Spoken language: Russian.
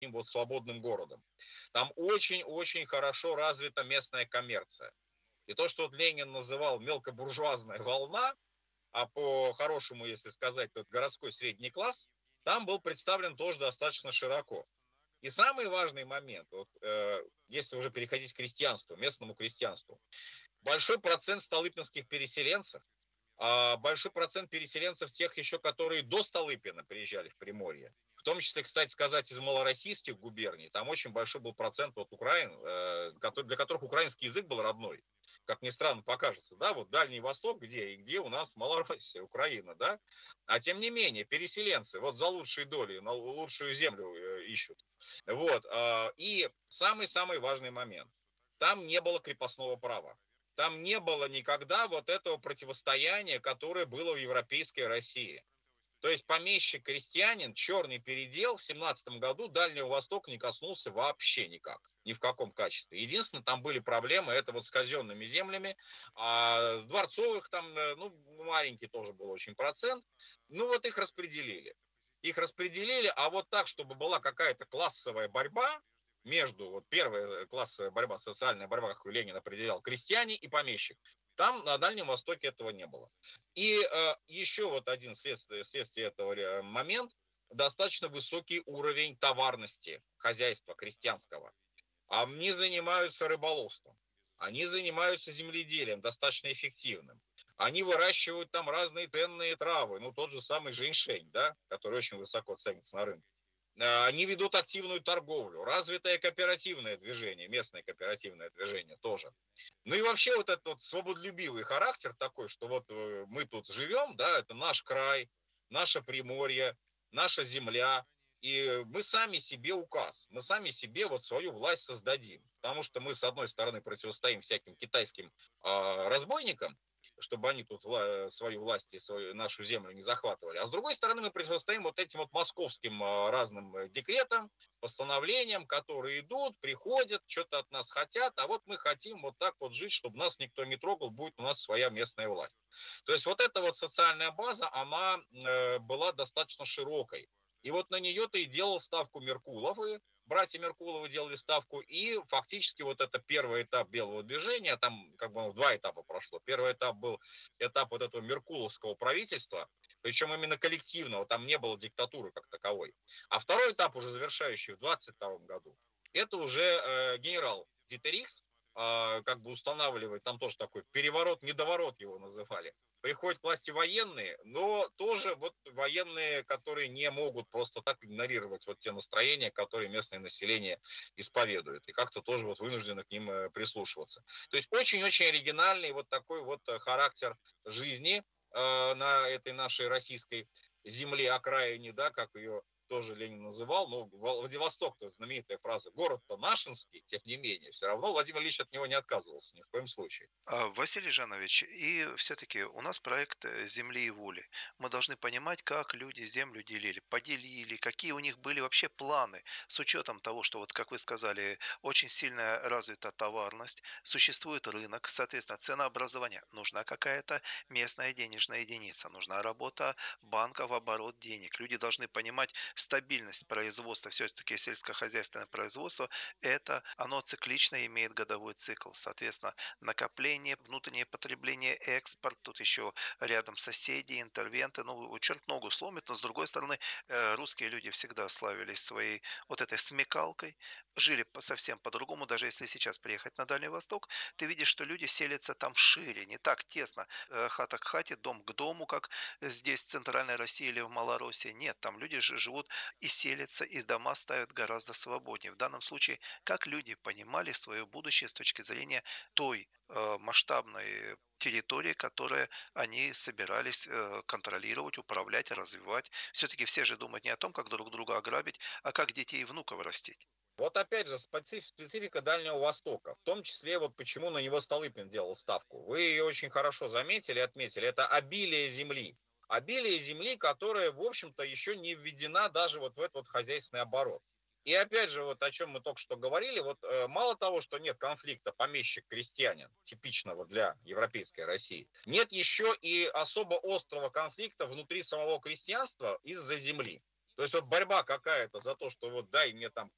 вот свободным городом. Там очень-очень хорошо развита местная коммерция. И то, что вот Ленин называл мелкобуржуазная волна, а по-хорошему, если сказать, то городской средний класс, там был представлен тоже достаточно широко. И самый важный момент, вот, если уже переходить к крестьянству, местному крестьянству, большой процент столыпинских переселенцев, большой процент переселенцев тех еще, которые до Столыпина приезжали в Приморье. В том числе, кстати сказать, из малороссийских губерний. Там очень большой был процент вот украин, для которых украинский язык был родной. Как ни странно покажется, да, вот Дальний Восток где? И где у нас Малороссия, Украина, да? А тем не менее, переселенцы вот за лучшие доли, на лучшую землю ищут. Вот. И самый-самый важный момент. Там не было крепостного права. Там не было никогда вот этого противостояния, которое было в европейской России. То есть помещик-крестьянин, черный передел в 17 году Дальнего Востока не коснулся вообще никак, ни в каком качестве. Единственное, там были проблемы, это вот с казенными землями, а с дворцовых там, ну, маленький тоже был очень процент, ну, вот их распределили. Их распределили, а вот так, чтобы была какая-то классовая борьба между, вот первая классовая борьба, социальная борьба, как Ленин определял, крестьяне и помещик, там на Дальнем Востоке этого не было. И еще вот один следствие этого момент, достаточно высокий уровень товарности хозяйства крестьянского. Они занимаются рыболовством, они занимаются земледелием достаточно эффективным. Они выращивают там разные ценные травы, ну тот же самый женьшень, да, который очень высоко ценится на рынке. Они ведут активную торговлю, развитое кооперативное движение, местное кооперативное движение тоже. Ну и вообще вот этот вот свободолюбивый характер такой, что вот мы тут живем, да, это наш край, наше Приморье, наша земля, и мы сами себе указ, мы сами себе вот свою власть создадим. Потому что мы, с одной стороны, противостоим всяким китайским разбойникам, чтобы они тут свою власть и свою, нашу землю не захватывали. А с другой стороны, мы противостоим вот этим вот московским разным декретам, постановлениям, которые идут, приходят, что-то от нас хотят, а вот мы хотим вот так вот жить, чтобы нас никто не трогал, будет у нас своя местная власть. То есть вот эта вот социальная база, она была достаточно широкой. И вот на нее-то и делал ставку Меркулов, и братья Меркуловы делали ставку, и фактически вот это первый этап белого движения, там как бы два этапа прошло. Первый этап был этап вот этого меркуловского правительства, причем именно коллективного, там не было диктатуры как таковой. А второй этап, уже завершающий в 22 году, это уже генерал Дитерихс, как бы устанавливает, там тоже такой переворот, недоворот его называли. Приходят к власти военные, но тоже вот военные, которые не могут просто так игнорировать вот те настроения, которые местное население исповедует, и как-то тоже вот вынуждены к ним прислушиваться. То есть очень-очень оригинальный вот такой вот характер жизни на этой нашей российской земле, окраине, да, как ее тоже Ленин называл, но Владивосток-то знаменитая фраза, город-то нашинский, тем не менее, все равно Владимир Ильич от него не отказывался ни в коем случае. Василий Жанович, и все-таки у нас проект «Земли и воли». Мы должны понимать, как люди землю делили, поделили, какие у них были вообще планы, с учетом того, что, вот как вы сказали, очень сильно развита товарность, существует рынок, соответственно, ценообразование. Нужна какая-то местная денежная единица, нужна работа банка в оборот денег. Люди должны понимать стабильность производства. Все-таки сельскохозяйственное производство, это оно циклично имеет годовой цикл. Соответственно, накопление, внутреннее потребление, экспорт, тут еще рядом соседи, интервенты, ну, черт ногу сломит, но с другой стороны, русские люди всегда славились своей вот этой смекалкой, жили совсем по-другому, даже если сейчас приехать на Дальний Восток, ты видишь, что люди селятся там шире, не так тесно, хата к хате, дом к дому, как здесь в Центральной России или в Малороссии, нет, там люди живут и селятся, и дома ставят гораздо свободнее. В данном случае, как люди понимали свое будущее с точки зрения той масштабной территории, которые они собирались контролировать, управлять, развивать. Все-таки все же думают не о том, как друг друга ограбить, а как детей и внуков растить. Вот опять же специфика Дальнего Востока, в том числе вот почему на него Столыпин делал ставку. Вы ее очень хорошо заметили, отметили, это обилие земли. Обилие земли, которая, в общем-то, еще не введена даже вот в этот вот хозяйственный оборот. И опять же, вот о чем мы только что говорили, вот мало того, что нет конфликта помещик-крестьянин, типичного для европейской России, нет еще и особо острого конфликта внутри самого крестьянства из-за земли. То есть вот борьба какая-то за то, что вот дай мне там